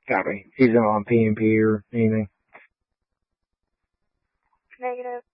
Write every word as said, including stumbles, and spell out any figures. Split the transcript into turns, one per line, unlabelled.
Copy. He's not on P M P or anything.
Negative.